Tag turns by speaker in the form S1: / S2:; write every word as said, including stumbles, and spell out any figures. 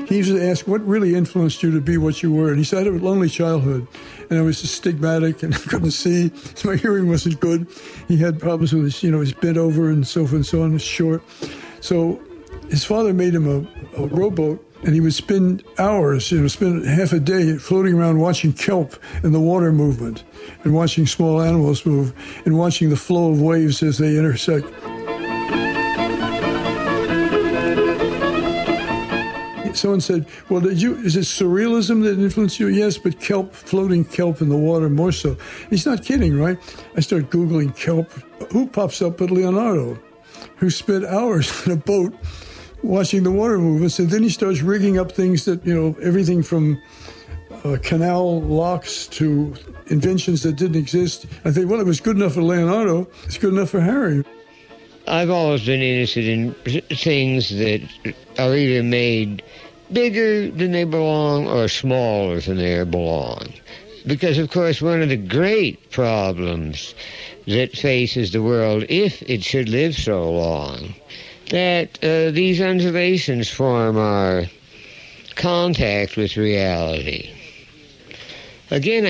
S1: He used to ask, what really influenced you to be what you were? And he said, I had a lonely childhood, and I was astigmatic and I couldn't see. My hearing wasn't good. He had problems with his, you know, he's bent over and so forth and so on, was short. So his father made him a, a rowboat, and he would spend hours, you know, spend half a day floating around watching kelp and the water movement, and watching small animals move, and watching the flow of waves as they intersect. Someone said, well, did you, is it surrealism that influenced you? Yes, but kelp, floating kelp in the water more so. He's not kidding, right? I start Googling kelp. Who pops up but Leonardo, who spent hours in a boat watching the water movements, and then he starts rigging up things that, you know, everything from uh, canal locks to inventions that didn't exist. I think, well, it was good enough for Leonardo, it's good enough for Harry.
S2: I've always been interested in things that are either made bigger than they belong or smaller than they belong. Because, of course, one of the great problems that faces the world, if it should live so long, that uh, these undulations form our contact with reality. Again,